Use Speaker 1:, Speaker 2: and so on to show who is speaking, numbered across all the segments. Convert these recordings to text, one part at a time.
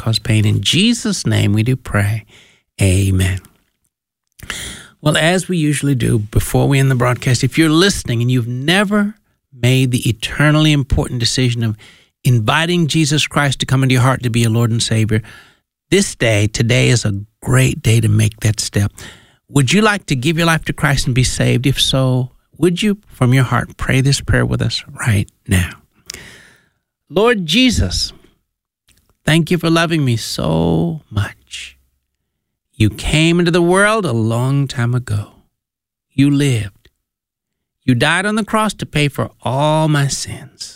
Speaker 1: cause pain. In Jesus' name we do pray. Amen. Well, as we usually do before we end the broadcast, if you're listening and you've never made the eternally important decision of inviting Jesus Christ to come into your heart to be your Lord and Savior, today is a great day to make that step. Would you like to give your life to Christ and be saved? If so, would you, from your heart, pray this prayer with us right now? Lord Jesus, thank you for loving me so much. You came into the world a long time ago. You lived. You died on the cross to pay for all my sins.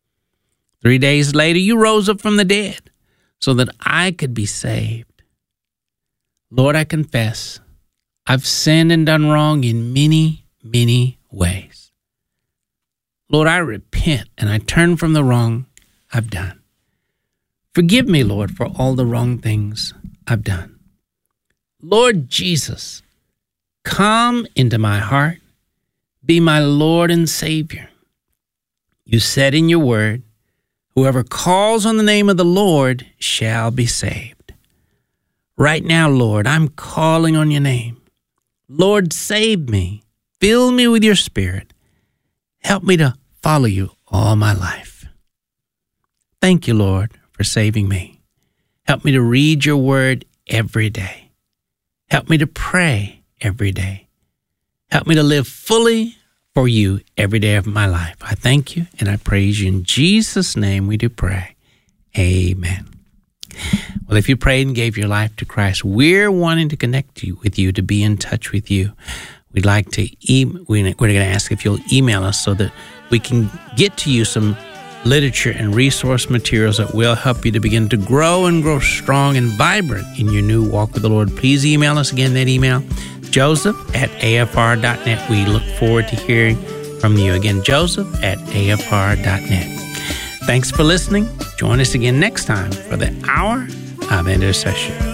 Speaker 1: 3 days later, you rose up from the dead so that I could be saved. Lord, I confess I've sinned and done wrong in many, many ways. Lord, I repent and I turn from the wrong I've done. Forgive me, Lord, for all the wrong things I've done. Lord Jesus, come into my heart. Be my Lord and Savior. You said in your word, whoever calls on the name of the Lord shall be saved. Right now, Lord, I'm calling on your name. Lord, save me. Fill me with your Spirit. Help me to follow you all my life. Thank you, Lord, for saving me. Help me to read your word every day. Help me to pray every day. Help me to live fully for you every day of my life. I thank you and I praise you. In Jesus' name we do pray. Amen. Well, if you prayed and gave your life to Christ, we're wanting to connect with you, to be in touch with you. We'd like to, we're going to ask if you'll email us so that we can get to you some literature and resource materials that will help you to begin to grow and grow strong and vibrant in your new walk with the Lord. Please email us again, that email, joseph@afr.net. We look forward to hearing from you. Again, joseph@afr.net. Thanks for listening. Join us again next time for the Hour of Intercession.